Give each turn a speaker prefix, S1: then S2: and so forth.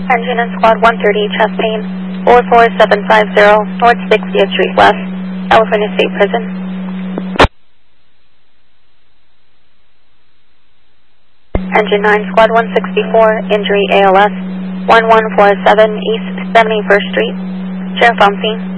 S1: Engine and Squad 130, chest pain, 44750, North 60th Street West, California State Prison. Engine 9, Squad 164, injury ALS, 1147 East 71st Street, Sheriff on scene.